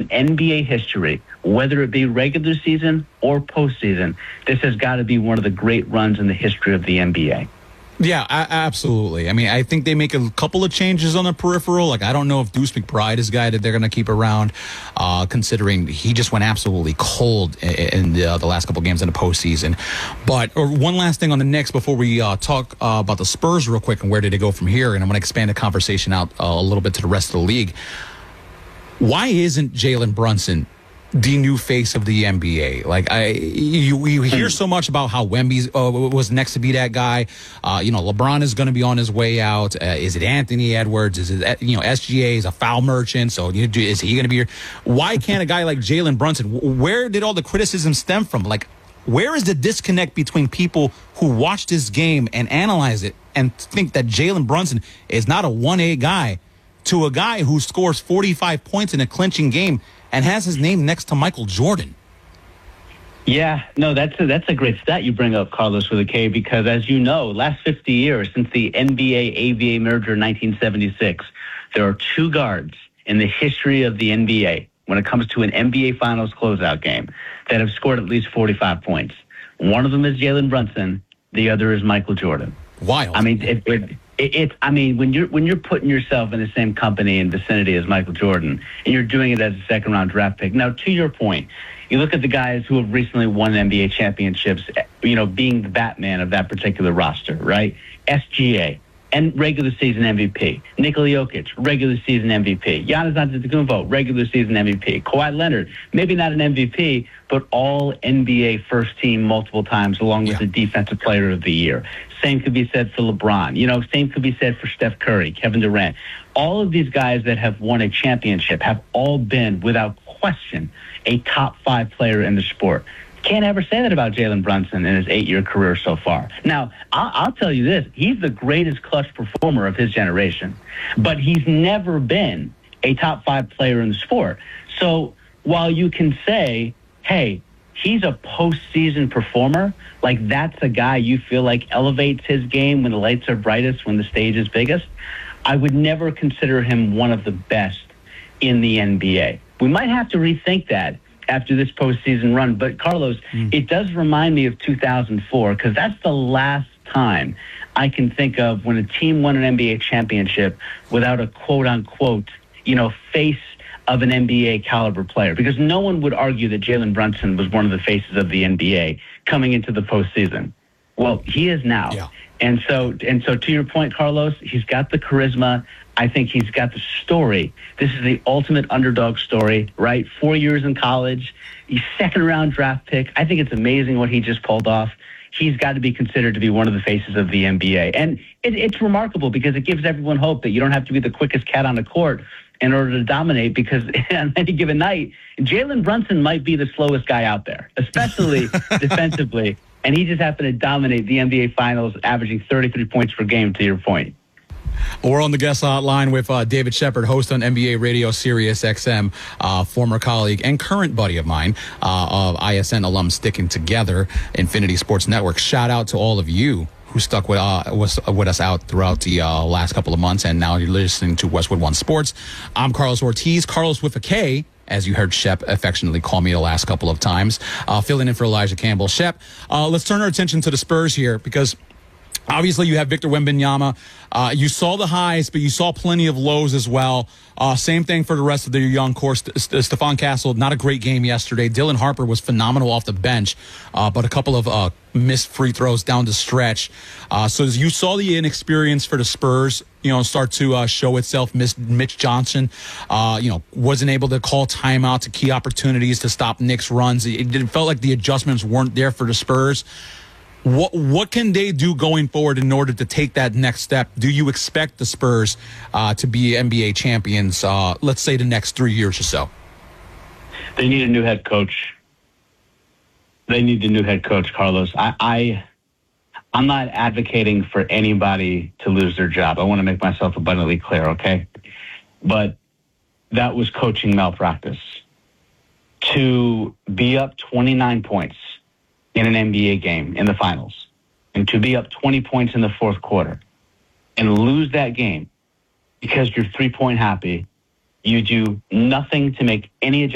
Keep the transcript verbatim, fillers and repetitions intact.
in N B A history, whether it be regular season or postseason, this has got to be one of the great runs in the history of the N B A. Yeah, I, absolutely. I mean, I think they make a couple of changes on the peripheral. Like, I don't know if Deuce McBride is a guy that they're going to keep around, uh, considering he just went absolutely cold in, in the, uh, the last couple of games in the postseason. But or one last thing on the Knicks before we uh, talk uh, about the Spurs real quick and where did they go from here, and I'm going to expand the conversation out uh, a little bit to the rest of the league. Why isn't Jalen Brunson the new face of the N B A? Like, I, you, you hear so much about how Wemby uh, was next to be that guy. Uh, you know, LeBron is going to be on his way out. Uh, is it Anthony Edwards? Is it, you know, S G A is a foul merchant, so you know, is he going to be here? Why can't a guy like Jalen Brunson? Where did all the criticism stem from? Like, where is the disconnect between people who watch this game and analyze it and think that Jalen Brunson is not a one A guy to a guy who scores forty-five points in a clinching game and has his name next to Michael Jordan? Yeah, no, that's a, that's a great stat you bring up, Carlos, with a K, because as you know, last fifty years, since the N B A-A V A merger in nineteen seventy-six, there are two guards in the history of the N B A when it comes to an N B A Finals closeout game that have scored at least forty-five points. One of them is Jalen Brunson. The other is Michael Jordan. Wild. I mean, it, it, it, it, I mean, when you're when you're putting yourself in the same company and vicinity as Michael Jordan, and you're doing it as a second round draft pick. Now, to your point, you look at the guys who have recently won N B A championships, you know, being the Batman of that particular roster, right? S G A, and regular season M V P. Nikola Jokic, regular season M V P. Giannis Antetokounmpo, regular season M V P. Kawhi Leonard, maybe not an M V P, but all N B A first team multiple times, along with yeah. the defensive player of the year. Same could be said for LeBron. You know, same could be said for Steph Curry, Kevin Durant. All of these guys that have won a championship have all been, without question, a top five player in the sport. Can't ever say that about Jalen Brunson in his eight-year career so far. Now, I'll, I'll tell you this. He's the greatest clutch performer of his generation, but he's never been a top five player in the sport. So while you can say, hey, he's a postseason performer, like that's a guy you feel like elevates his game when the lights are brightest, when the stage is biggest, I would never consider him one of the best in the N B A. We might have to rethink that after this postseason run. But, Carlos, mm. it does remind me of two thousand four, because that's the last time I can think of when a team won an N B A championship without a quote-unquote, you know, face of an N B A caliber player, because no one would argue that Jalen Brunson was one of the faces of the N B A coming into the postseason. Well, he is now. Yeah. And so, and so to your point, Carlos, he's got the charisma. I think he's got the story. This is the ultimate underdog story, right? Four years in college, he's second round draft pick. I think it's amazing what he just pulled off. He's got to be considered to be one of the faces of the N B A. And it, it's remarkable because it gives everyone hope that you don't have to be the quickest cat on the court in order to dominate, because on any given night, Jalen Brunson might be the slowest guy out there, especially defensively. And he just happened to dominate the N B A Finals, averaging thirty-three points per game, to your point. We're on the guest hotline with uh, David Shepard, host on N B A Radio Sirius X M, uh, former colleague and current buddy of mine, uh, of I S N alum Sticking Together, Infinity Sports Network. Shout out to all of you who stuck with, uh, was, uh, with us out throughout the uh, last couple of months, and now you're listening to Westwood One Sports. I'm Carlos Ortiz, Carlos with a K, as you heard Shep affectionately call me the last couple of times, uh, filling in for Elijah Campbell. Shep, uh, let's turn our attention to the Spurs here, because obviously you have Victor Wembanyama. Uh, you saw the highs, but you saw plenty of lows as well. Uh, same thing for the rest of the young core. St- St- Stephon Castle, not a great game yesterday. Dylan Harper was phenomenal off the bench, uh, but a couple of uh, missed free throws down the stretch. Uh, so as you saw the inexperience for the Spurs, you know, start to uh, show itself. Miss Mitch Johnson, uh, you know, wasn't able to call timeout to key opportunities to stop Knicks' runs. It, it felt like the adjustments weren't there for the Spurs. What what can they do going forward in order to take that next step? Do you expect the Spurs uh, to be N B A champions, uh, let's say, the next three years or so? They need a new head coach. They need a new head coach, Carlos. I, I, I'm not advocating for anybody to lose their job. I want to make myself abundantly clear, okay? But that was coaching malpractice. To be up twenty-nine points in an N B A game in the finals, and to be up twenty points in the fourth quarter and lose that game because you're three-point happy, you do nothing to make any adjustment